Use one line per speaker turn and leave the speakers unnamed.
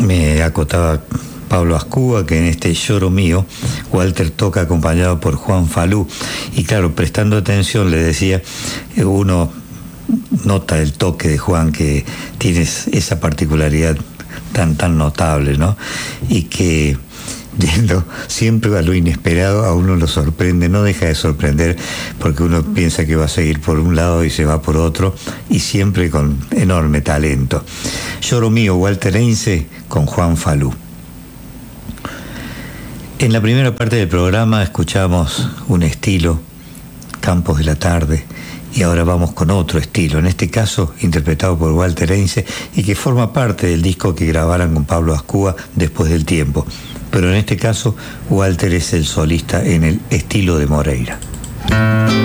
Me acotaba Pablo Ascúa que en este Lloro Mío Walter toca acompañado por Juan Falú, y claro, prestando atención le decía, uno nota el toque de Juan, que tiene esa particularidad tan notable, ¿no? Y que yendo siempre a lo inesperado a uno lo sorprende, no deja de sorprender, porque uno piensa que va a seguir por un lado y se va por otro, y siempre con enorme talento. Lloro Mío, Walter Heinze con Juan Falú. En la primera parte del programa escuchamos un estilo, Campos de la Tarde, y ahora vamos con otro estilo, en este caso interpretado por Walter Heinze, y que forma parte del disco que grabaran con Pablo Ascúa Después del Tiempo. Pero en este caso, Walter es el solista en el estilo de Moreira.